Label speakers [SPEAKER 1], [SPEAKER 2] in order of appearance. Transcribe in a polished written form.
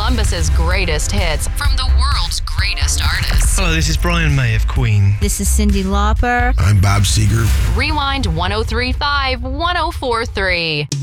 [SPEAKER 1] Columbus's greatest hits from the world's greatest artists.
[SPEAKER 2] Hello, this is Brian May of Queen.
[SPEAKER 3] This is Cyndi Lauper.
[SPEAKER 4] I'm Bob Seger.
[SPEAKER 1] Rewind 103.5, 104.3.